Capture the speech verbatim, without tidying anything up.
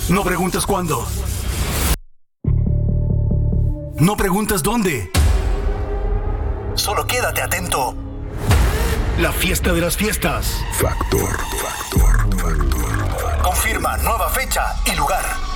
No preguntes cuándo. No preguntes dónde. Solo quédate atento. La fiesta de las fiestas. Factor, factor, factor. Confirma nueva fecha y lugar.